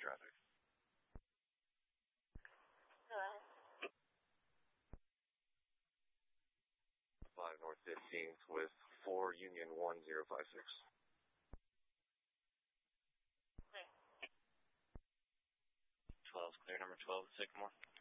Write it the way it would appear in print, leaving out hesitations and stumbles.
traffic. Go ahead. 5 North 15th with 4 Union 1056. Clear. 12, clear number 12, Sycamore.